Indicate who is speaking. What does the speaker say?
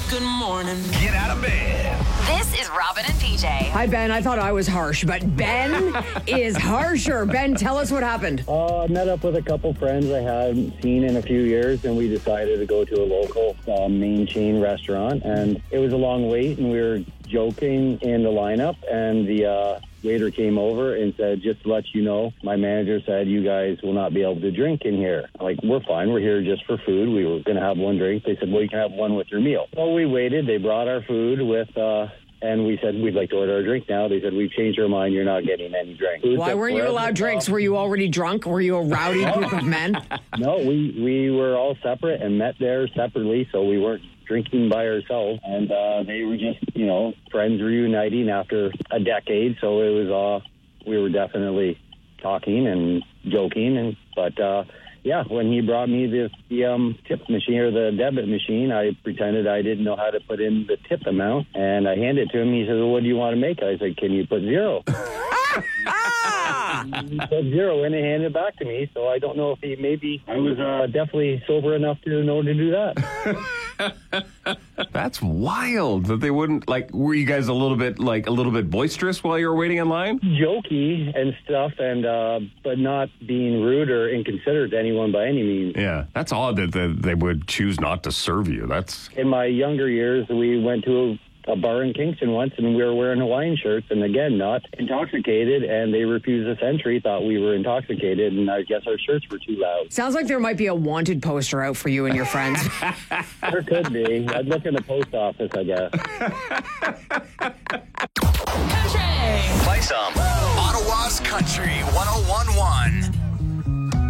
Speaker 1: Good morning.
Speaker 2: Get out of bed.
Speaker 3: This is Robin and PJ.
Speaker 4: Hi, Ben. I thought I was harsh, but Ben is harsher. Ben, tell us what happened.
Speaker 5: I met up with a couple friends I hadn't seen in a few years, and we decided to go to a local main chain restaurant. And it was a long wait, and we were joking in the lineup, and the waiter came over and said, just to let you know, my manager said you guys will not be able to drink in here. I'm like, we're fine. We're here just for food. We were going to have one drink. They said, well, you can have one with your meal. So we waited. They brought our food with... and we said, we'd like to order a drink now. They said, we've changed our mind. You're not getting any drink.
Speaker 4: Why weren't you allowed drinks? Were you already drunk? Were you a rowdy group of men?
Speaker 5: No, we were all separate and met there separately, so we weren't drinking by ourselves. And they were just, friends reuniting after a decade. So it was, we were definitely talking and joking. But when he brought me the tip machine or the debit machine, I pretended I didn't know how to put in the tip amount, and I handed it to him. He said, well, what do you want to make? I said, can you put zero? He put zero in and handed it back to me, so I don't know if I was definitely sober enough to know to do that.
Speaker 6: That's wild that they wouldn't, were you guys a little bit boisterous while you were waiting in line?
Speaker 5: Jokey and stuff, and but not being rude or inconsiderate to anyone by any means.
Speaker 6: Yeah, that's odd that they would choose not to serve you. That's...
Speaker 5: In my younger years, we went to a bar in Kingston once, and we were wearing Hawaiian shirts, and again, not intoxicated, and they refused us entry, thought we were intoxicated, and I guess our shirts were too loud.
Speaker 4: Sounds like there might be a wanted poster out for you and your friends.
Speaker 5: There could be. I'd look in the post office, I guess.
Speaker 1: Country.
Speaker 2: Play some. Ottawa's Country 101.1.